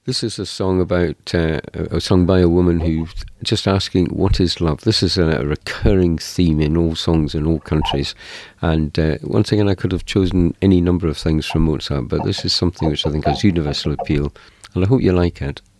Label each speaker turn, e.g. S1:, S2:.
S1: This is a song about a song by a woman who's just asking, what is love? This is a recurring theme in all songs in all countries. And once again, I could have chosen any number of things from Mozart, but this is something which I think has universal appeal, and I hope you like it.